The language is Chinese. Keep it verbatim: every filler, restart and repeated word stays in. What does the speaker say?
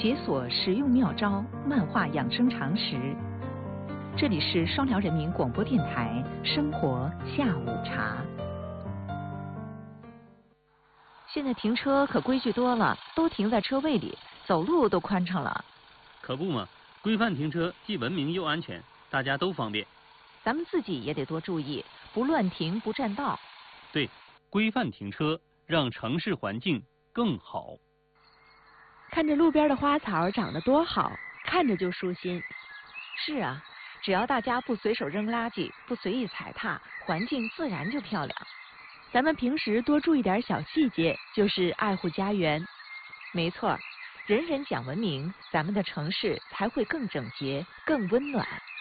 解锁实用妙招，漫画养生常识。这里是双辽人民广播电台生活下午茶。现在停车可规矩多了，都停在车位里，走路都宽敞了。 可不嘛，规范停车既文明又安全，大家都方便。 咱们自己也得多注意，不乱停不占道。 对，规范停车，让城市环境更好。 看着路边的花草长得多好，看着就舒心。 是啊，只要大家不随手扔垃圾，不随意踩踏，环境自然就漂亮。 咱们平时多注意点小细节，就是爱护家园。 没错，人人讲文明，咱们的城市才会更整洁、更温暖。